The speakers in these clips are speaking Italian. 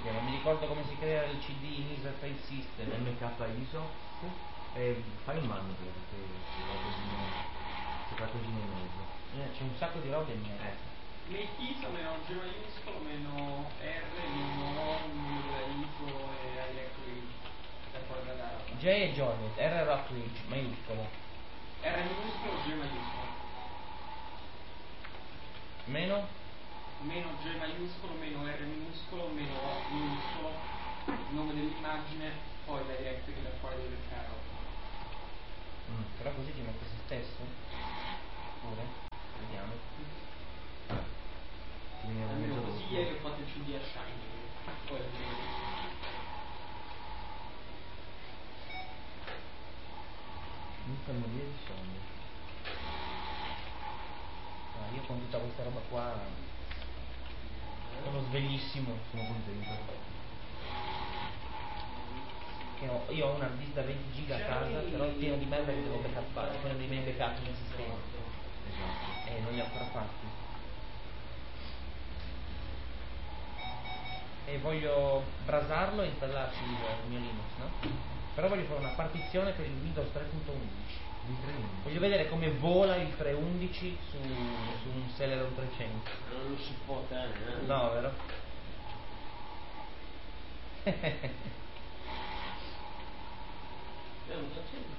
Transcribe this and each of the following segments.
che non mi ricordo come si crea il CD in ISO File System. MK ISO? Sì. E fai un manual se qualcosina in mezzo. C'è un sacco di robe in mezzo. Metti ISO meno G maiuscolo meno R meno O, numero della ISO e directory da fuori da data. J è joint, R è Rockridge, maiuscolo. R minuscolo G maiuscolo. Meno? Meno G maiuscolo meno R minuscolo meno O minuscolo, nome dell'immagine, poi la directory da fuori del caro. Però così ci mette se stesso? Pure? Vediamo. Almeno così ieri ho fatto il CD a Shining. Poi Mi fanno via di sonno. Io con tutta questa roba qua sono sveglissimo. Sono contento. Io ho un hard disk da 20 giga a casa, però è pieno di merda che devo backuppare, pieno dei miei backup nel sistema. Esatto. E non li ho ancora fatti. E voglio brasarlo e installarci il mio Linux, no? Però voglio fare una partizione per il Windows 3.11. Voglio vedere come vola il 3.11 su un Celeron 300. Non lo supporta, No, vero? È un 300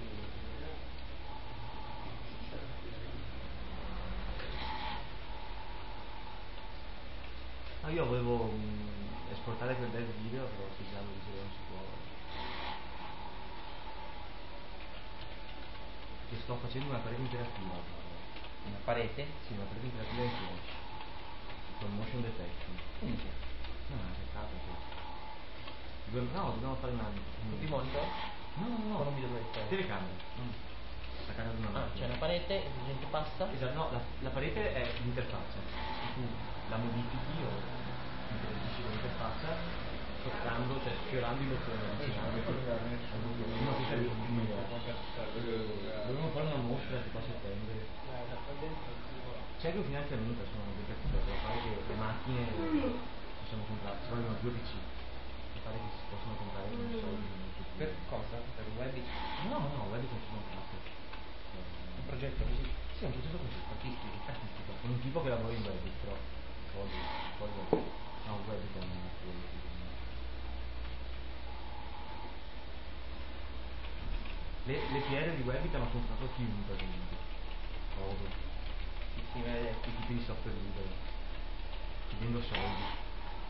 io volevo esportare quel bel video, però si già lo dicevo non si può. Perché sto facendo una parete interattiva. Una parete? Sì, una parete interattiva in Flash. Con motion detection. Minchia. No, è capo. Dobbiamo fare un anno. Tutti i monitor? No. Con un video proiettore. Telecamere. La casa di una macchina. C'è una parete e la gente passa? Esatto, no, la parete è l'interfaccia. Tu la modifichi o interagisci con l'interfaccia toccando, cioè sfiorando i bottoni avvicinando. Dobbiamo fare una mostra tipo a settembre. C'è anche un finanziamento, sono dei capitoli, per fare che le macchine possiamo comprare, ci vogliono 2 PC. Mi pare che si possono comprare con soldi. Per cosa? Per Webic? No, Webic non ci sono fatte. Un progetto così? Sì, un progetto così, artistico. Con un tipo che lavora in Webic, però soldi. No, Webic è un le PR di Webic hanno comprato chiunque praticamente. Sì, i tipi di software libero. Chiedendo soldi.